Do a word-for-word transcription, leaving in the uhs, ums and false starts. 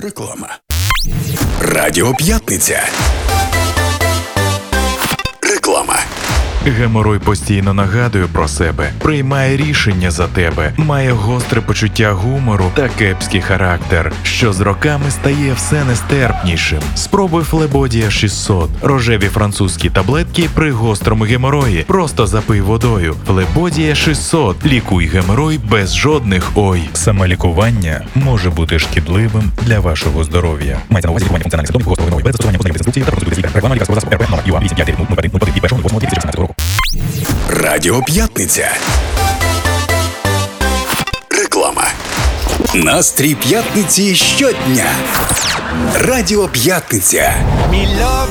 Реклама. Радіо П'ятниця. Реклама. Геморой постійно нагадує про себе, приймає рішення за тебе, має гостре почуття гумору та кепський характер, що з роками стає все нестерпнішим. Спробуй Флебодія шістсот. Рожеві французькі таблетки при гострому геморої. Просто запий водою. Флебодія шістсот. Лікуй геморой без жодних ой. Самолікування може бути шкідливим для вашого здоров'я. Мається на увазі лікування функціональних симптомів гострого геморою без застосування позначних інструкції та процедури лікаря. Реклама лікарського засобу РП номер ю а вісім п'ять нуль один нуль один від першого лютого дві тисячі шістнадцятого року. Радіо П'ятниця. Реклама. Настрій п'ятниці щодня. Радіо П'ятниця. Me love